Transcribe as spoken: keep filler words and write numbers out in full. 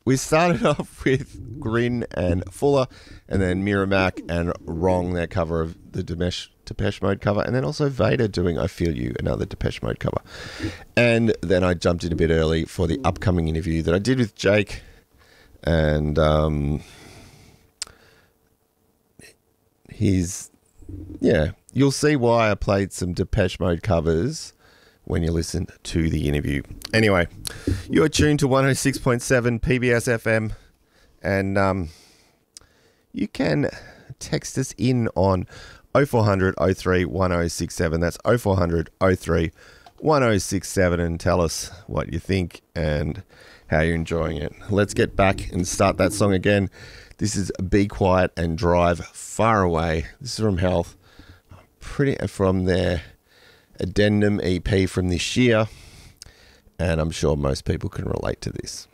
we started off with Grin and Fuller, and then Miramac and Wrong, their cover of the Depeche, Depeche Mode cover, and then also Vader doing I Feel You, another Depeche Mode cover. And then I jumped in a bit early for the upcoming interview that I did with Jake, and um, he's, yeah, you'll see why I played some Depeche Mode covers when you listen to the interview. Anyway, you're tuned to one oh six point seven P B S F M, and um, you can text us in on oh four hundred, oh three, one oh six seven. That's oh four hundred, oh three, one oh six seven, and tell us what you think and how you're enjoying it. Let's get back and start that song again. This is Be Quiet and Drive Far Away. This is from Health, pretty from their Addendum E P from this year, and I'm sure most people can relate to this.